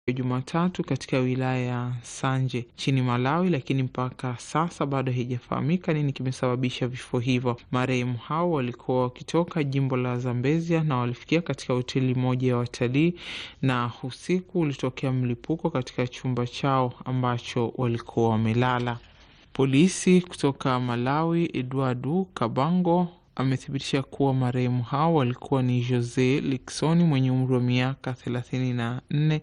Jumatatu katika wilaya ya Sanje nchini Malawi, lakini mpaka sasa bado haijafahamika nini kimesababisha vifo hivyo. Marehemu hao walikuwa wakitoka jimbo la Zambezia na walifikia katika hoteli moja ya watalii, na usiku ulitokea mlipuko katika chumba chao ambacho walikuwa wamelala. Polisi kutoka Malawi Eduardo Kabango amethibitisha kuwa marehemu hao walikuwa ni Jose Liksoni mwenye umri wa miaka 34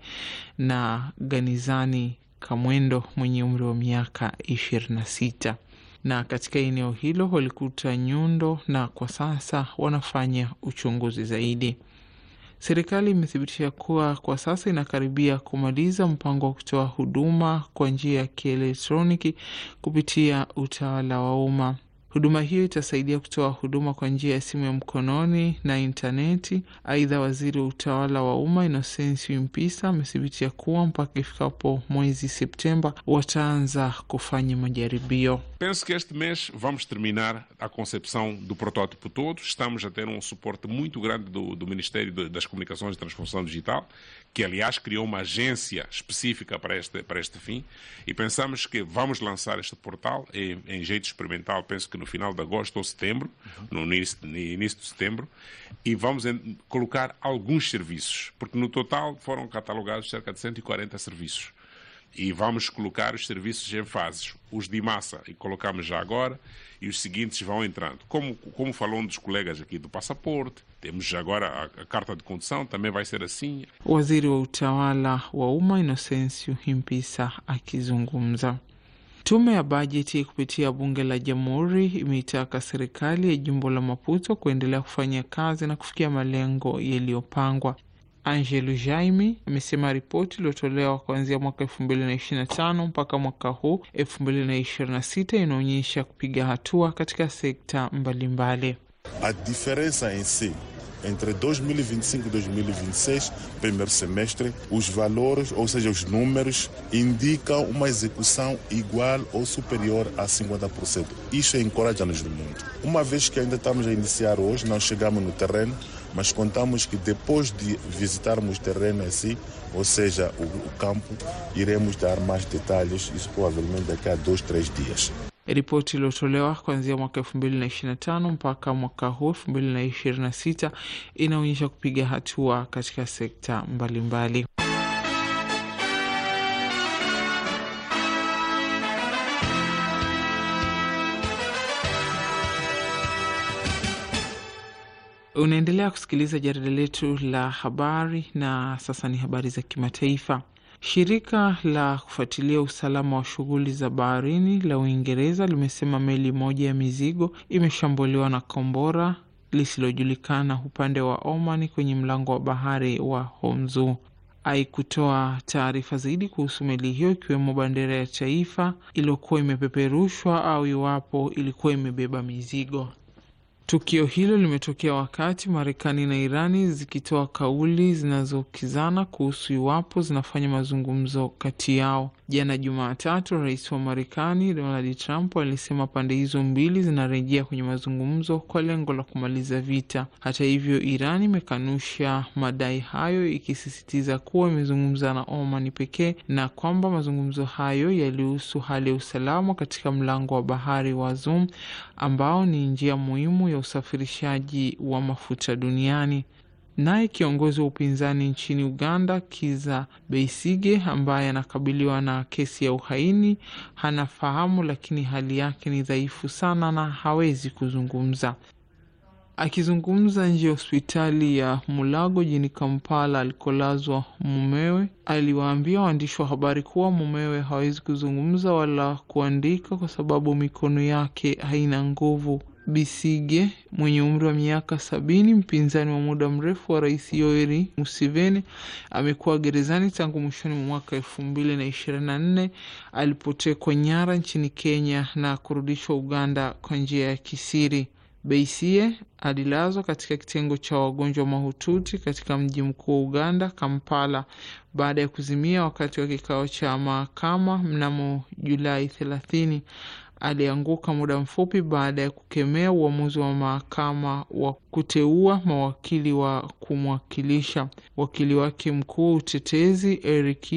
na Ganizani Kamwendo mwenye umri wa miaka 26. Na katika eneo hilo walikuta nyundo na kwa sasa wanafanya uchunguzi zaidi. Serikali imethibitisha kuwa kwa sasa inakaribia kumaliza mpango wa kutoa huduma kwa njia ya kielektroniki kupitia utawala wa umma. Huduma hiyo itasaidia kutoa huduma kwa njia ya simu ya mkononi na intaneti. Aidha, waziri wa utawala wa umma Inocencio Mpisa amethibitisha kuwa mpaka ifikapo mwezi Septemba wataanza kufanya majaribio. Penso que este mês vamos terminar a concepção do protótipo todo. Estamos a ter suporte muito grande do Ministério das Comunicações e Transformação Digital, que aliás criou uma agência específica para este fim, e pensamos que vamos lançar este portal em jeito experimental, penso que no final de agosto ou setembro, no início de setembro, e vamos colocar alguns serviços, porque no total foram catalogados cerca de 140 serviços. E vamos colocar os serviços em fases. Os de massa e colocamos já agora, e os seguintes vão entrando. Como falou um dos colegas aqui do passaporte, temos já agora a carta de condução, também vai ser assim. Waziri wa utawala wa umma Inocencio Mpisa akizungumza. Tume ya bajeti kupitia bunge la Jamhuri imeitaka serikali ya jimbo la Maputo kuendelea kufanya kazi na kufikia malengo yaliyopangwa. Angelo Jaime amesema ripoti iliyotolewa kuanzia mwaka 2025 mpaka mwaka huu 2026 inaonyesha kupiga hatua katika sekta mbalimbali. A diferença em si entre 2025 e 2026, primeiro semestre, os valores, ou seja, os números, indicam uma execução igual ou superior a 50%. Isso encoraja-nos no mundo. Uma vez que ainda estamos a iniciar hoje, não chegamos no terreno, mas contamos que depois de visitarmos o terreno em si, ou seja, o campo, iremos dar mais detalhes, isso provavelmente daqui a 2-3 dias. Ripoti iliyotolewa kuanzia mwaka 2025 mpaka mwaka huu 2026 inaonyesha kupiga hatua katika sekta mbalimbali. Unaendelea kusikiliza jarida letu la habari, na sasa ni habari za kimataifa. Shirika la kufuatilia usalama wa shughuli za baharini la Uingereza limesema meli moja ya mizigo imeshambuliwa na kombora lisilojulikana upande wa Oman kwenye mlango wa bahari wa Hormuz. Haikutoa taarifa zaidi kuhusu meli hiyo, ikiwemo bendera ya taifa iliyokuwa imepeperushwa au iwapo ilikuwa imebeba mizigo. Tukio hilo limetokea wakati Marekani na Irani zikitoa kauli zinazokizana kuhusu iwapo zinafanya mazungumzo kati yao. Jana Jumatatu, rais wa Marekani Donald Trump alisema pande hizo mbili zinarejea kwenye mazungumzo kwa lengo la kumaliza vita. Hata hivyo, Irani imekanusha madai hayo, ikisisitiza kuwa imezungumza na Oman pekee na kwamba mazungumzo hayo yalihusu hali ya usalama katika mlango wa bahari wa Hormuz, ambao ni njia muhimu ya usafirishaji wa mafuta duniani. Naye kiongozi wa upinzani nchini Uganda Kizza Besigye, ambaye anakabiliwa na kesi ya uhaini, hanafahamu, lakini hali yake ni dhaifu sana na hawezi kuzungumza. Akizungumza nje ya hospitali ya Mulago jijini Kampala alikolazwa mumewe, aliwaambia waandishi wa habari kuwa mumewe hawezi kuzungumza wala kuandika kwa sababu mikono yake haina nguvu. Besigye mwenye umri wa miaka 70, mpinzani wa muda mrefu wa Rais Yoweri Museveni, amekuwa gerezani tangu mwishoni mwa mwaka 2024 alipotekwa nyara nchini Kenya na kurudishwa Uganda kwa njia ya kisiri. Besigye alilazwa katika kitengo cha wagonjwa mahututi katika mji mkuu wa Uganda, Kampala, baada ya kuzimia wakati wa kikao cha mahakama mnamo Julai 30. alianguka muda mfupi baada ya kukemea uamuzi wa mahakama wa kuteua mawakili wa kumwakilisha. Wakili wake mkuu utetezi Eric